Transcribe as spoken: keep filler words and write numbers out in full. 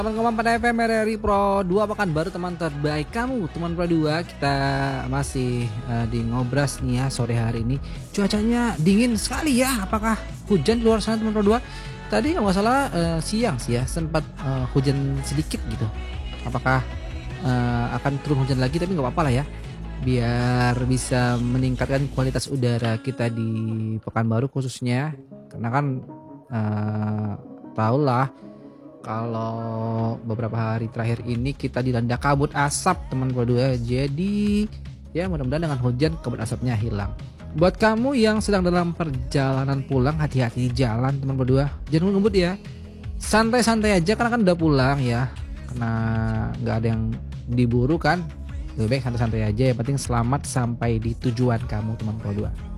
Teman-teman pada F M R R I Pro dua pekan baru teman terbaik kamu teman Pro dua. Kita masih uh, di Ngobras nih ya sore hari ini. Cuacanya dingin sekali ya. Apakah hujan di luar sana teman Pro dua? Tadi nggak salah uh, siang sih ya sempat uh, hujan sedikit gitu. Apakah uh, akan turun hujan lagi? Tapi nggak apa-apa lah ya. Biar bisa meningkatkan kualitas udara kita di Pekanbaru khususnya. Karena kan uh, tau lah kalau beberapa hari terakhir ini kita dilanda kabut asap teman Pro dua. Jadi ya mudah-mudahan dengan hujan kabut asapnya hilang. Buat kamu yang sedang dalam perjalanan pulang, hati-hati di jalan teman Pro dua. Jangan ngebut ya. Santai-santai aja karena kan udah pulang ya. Karena nggak ada yang diburu kan. Lebih baik santai-santai aja, yang penting selamat sampai di tujuan kamu teman Pro dua.